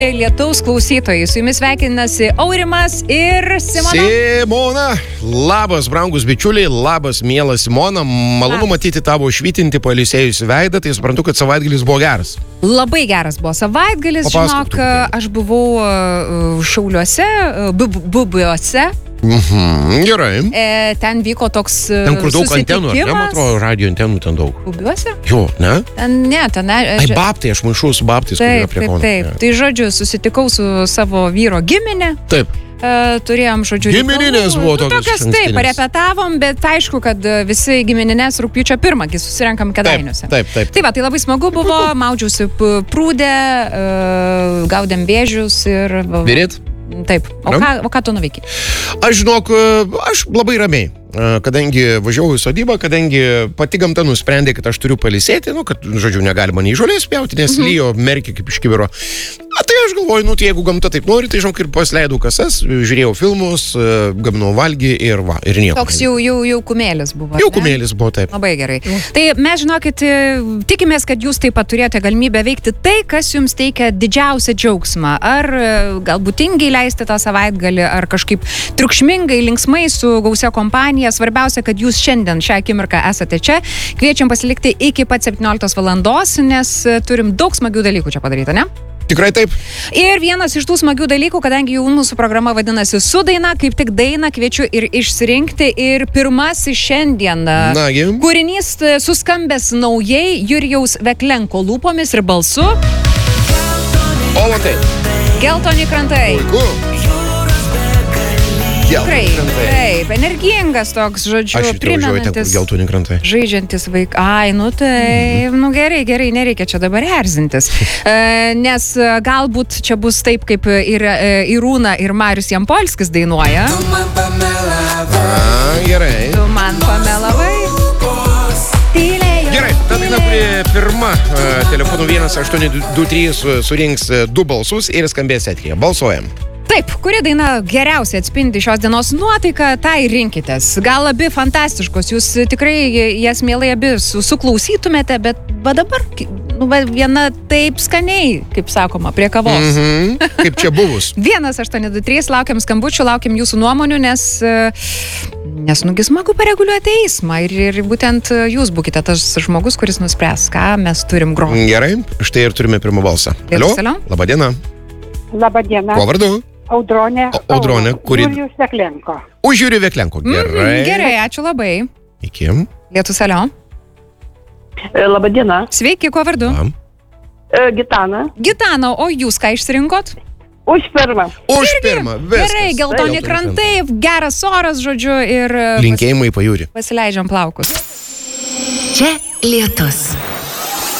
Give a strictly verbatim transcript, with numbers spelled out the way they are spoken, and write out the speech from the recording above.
Lietaus klausytojai, su jumis sveikinasi Aurimas ir Simona. Simona, labas, brangus bičiuliai, labas, miela Simona, malonu labas. Matyti tavo švytinti pailsėjusį veidą, tai suprantu, kad savaitgalis buvo geras. Labai geras buvo savaitgalis, žinok, aš buvau Šiauliuose, Bubiuose. Mhm, gerai. E, ten vyko toks ten, kur daug antenų, ne, man atrodo, radio antenų ten daug. Bubiuose? Jo, ne? Ten, ne, ten... Ai, babtai, aš maišau su babtais, kur yra prie Kauno. Taip, taip, tai žodžiu, susitikau su savo vyro giminė. Taip. Uh, turėjom, žodžiu, gimininės buvo tokios. Tokias, taip, repetavom, bet aišku, kad visi gimininės rūpiučio pirmą, kai susirenkam Kėdainiuose. Taip, taip, taip. Tai va, tai labai smagu buvo, maudžiausi prūdę, uh, gaudėm vėžius ir... Virit? Taip. O ką, o ką tu nuveiki? Aš žinok, aš labai ramiai, kadangi važiavau į sodybą, kadangi pati gamta nusprendė, kad aš turiu pailsėti, nu, kad, žodžiu, negalima nei žolės pjauti, nes mhm. lyjo, merkė kaip iš kibiro. A, tai aš galvoju, nu, tai jeigu gamta taip nori, tai žinok, ir pasileidau kasas, žiūrėjau filmus, gaminau valgį ir va, ir nieko. Toks jau, jau, jau kumėlis buvo. Jau kumėlis buvo, taip. Labai gerai. Tai mes, žinokit, tikimės, kad jūs taip pat turėjote galimybę veikti tai, kas jums teikia didžiausią džiaugsmą. Ar galbūt tingiai leisti tą savaitgalį, ar kažkaip triukšmingai, linksmai su gausia kompanija. Svarbiausia, kad jūs šiandien šią akimirką esate čia. Kviečiam pasilikti iki pat septynioliktos valandos, nes turim daug smagių dalykų čia padaryta, ne? Tikrai taip. Ir vienas iš tų smagių dalykų, kadangi jau mūsų programa vadinasi Su daina, kaip tik dainą kviečiu ir išsirinkti. Ir pirmasis šiandien Nagi. Kūrinys suskambęs naujai Jurijaus Veklenko lūpomis ir balsu. O, tai. Geltoni krantai. Puiku. Tikrai, taip, energingas toks, žodžiu, primenantis, geltoni krantai. Žaidžiantis vaikai. Ai, nu tai, mm-hmm. nu gerai, gerai, nereikia čia dabar erzintis. E, nes galbūt čia bus taip, kaip ir Irūna ir Marius Jampolskis dainuoja. Tu man pamelavai. A, gerai. Tu man pamelavai. Gerai, ta daina prie pirma telefonu vienas aštuoni du trys surinks du balsus ir skambės eteryje. Balsuojam. Taip, kuri daina geriausiai atspindi šios dienos nuotaiką, tai rinkitės. Gal abi fantastiškos, jūs tikrai jas mielai abi suklausytumėte, bet va dabar nu, va, viena taip skaniai, kaip sakoma, prie kavos. Mm-hmm. Kaip čia buvus. vienas aštuoni du trys, laukiam skambučių, laukiam jūsų nuomonių, nes, nes nugi smagu pareguliuoti eismą ir, ir būtent jūs būkite tas žmogus, kuris nuspręs, ką mes turim groti. Gerai, štai ir turime pirmą balsą. Alio, labą dieną. Labą dieną. Kuo vardu? Audronė. O, Audronė, kuri... Jurijus Veklenko. Už Jurijų Veklenko, gerai. Mm, gerai, ačiū labai. Iki. Lietus, alio. Labą dieną. Sveiki, kuo vardu? Am. Gitana. Gitana, o jūs ką išsirinkot? Už pirmą. Už pirmą, viskas. Gerai, geltoni krantai, geras oras, žodžiu, ir... Linkėjimai į Pajūrį. Pasileidžiam plaukus. Čia Lietus.